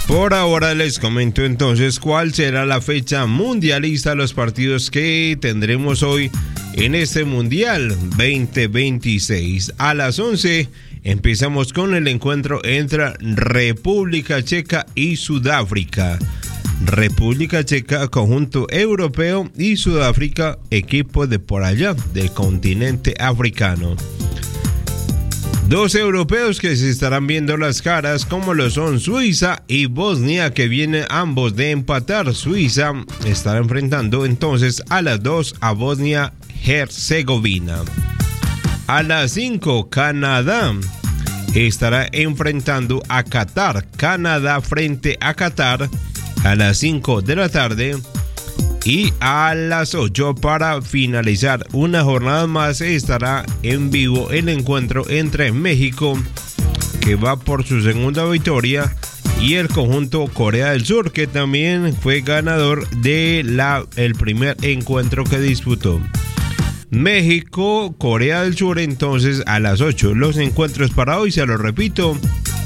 Por ahora les comento entonces cuál será la fecha mundialista, los partidos que tendremos hoy en este Mundial 2026. A las 11 empezamos con el encuentro entre República Checa y Sudáfrica. República Checa, conjunto europeo, y Sudáfrica, equipo de por allá, del continente africano. Dos europeos que se estarán viendo las caras, como lo son Suiza y Bosnia, que vienen ambos de empatar. Suiza estará enfrentando entonces a las 2 a Bosnia-Herzegovina. A las 5, Canadá estará enfrentando a Qatar. Canadá frente a Qatar a las 5 de la tarde. Y a las 8, para finalizar una jornada más, estará en vivo el encuentro entre México, que va por su segunda victoria, y el conjunto Corea del Sur, que también fue ganador de el primer encuentro que disputó. México, Corea del Sur, entonces a las 8. Los encuentros para hoy, se los repito: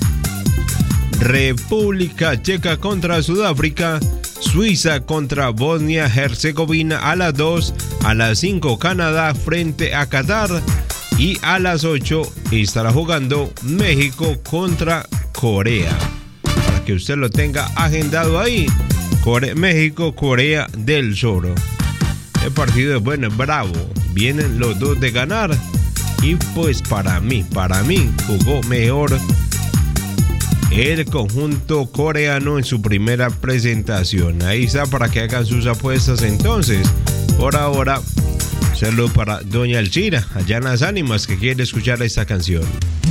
República Checa contra Sudáfrica, Suiza contra Bosnia-Herzegovina a las 2, a las 5 Canadá frente a Qatar, y a las 8 estará jugando México contra Corea. Para que usted lo tenga agendado ahí, México, Corea del Sur. El partido es bueno, es bravo, vienen los dos de ganar, y pues para mí jugó mejor el conjunto coreano en su primera presentación. Ahí está, para que hagan sus apuestas entonces. Por ahora, saludo para doña Elchira, allá en las ánimas, que quiere escuchar esta canción.